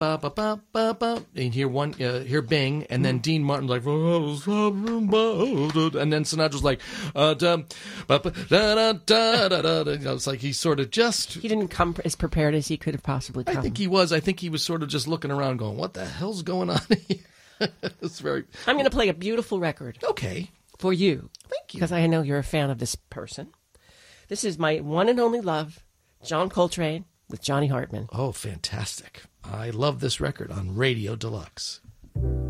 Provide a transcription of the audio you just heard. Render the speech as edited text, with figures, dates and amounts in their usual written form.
ba ba ba ba ba, and hear Bing, and then Dean Martin's like, and then Sinatra's like, it's like he sort of just. He didn't come as prepared as he could have possibly come. I think he was. I think he was sort of just looking around, going, "What the hell's going on here?" It's very. I'm going to play a beautiful record. Okay. For you. Thank you. Because I know you're a fan of this person. This is my one and only love, John Coltrane with Johnny Hartman. Oh, fantastic. I love this record on Radio Deluxe.